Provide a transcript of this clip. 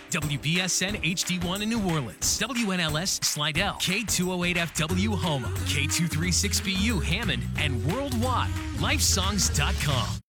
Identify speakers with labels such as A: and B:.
A: WBSN HD1 in New Orleans, WNLS Slidell, K208FW Houma, K236BU Hammond, and worldwide, lifesongs.com.